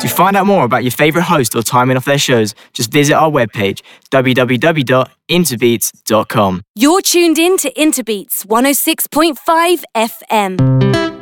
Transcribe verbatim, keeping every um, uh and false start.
To find out more about your favourite host or timing of their shows, just visit our webpage, w w w dot interbeats dot com. You're tuned in to Interbeats one oh six point five F M.